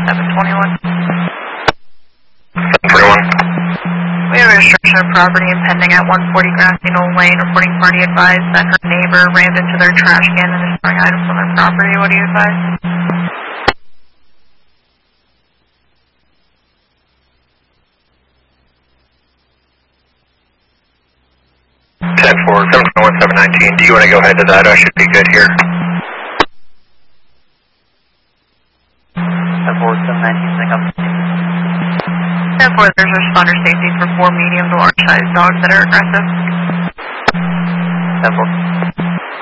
721. 721. We have a restriction of property impending at 140 Grassy Knoll Lane. Reporting party advised that her neighbor rammed into their trash can and is throwing items on their property. What do you advise? 10-4, 721, 719. Do you want to go ahead to that? I should be good here. 10-4, 719, pick up. 10-4, there's responder safety for 4 medium to large sized dogs that are aggressive. 10-4.